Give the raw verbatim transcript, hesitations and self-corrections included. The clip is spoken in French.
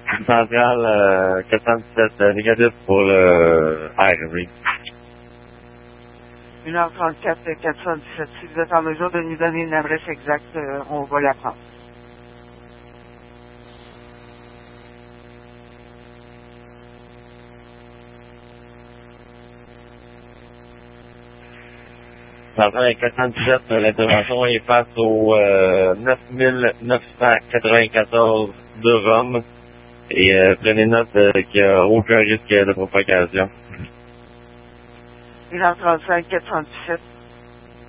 Centrale euh, quatre cent dix-sept, euh, négatif pour le R V. une heure trente-quatre, quatre cent dix-sept. Si vous êtes en mesure de nous donner une adresse exacte, euh, on va la prendre. Centrale quatre cent dix-sept, euh, l'intervention est face au euh, neuf mille neuf cent quatre-vingt-quatorze de Rome. Et euh, prenez note euh, qu'il n'y a aucun risque de propagation. une heure trente-cinq, quatre cent dix-sept.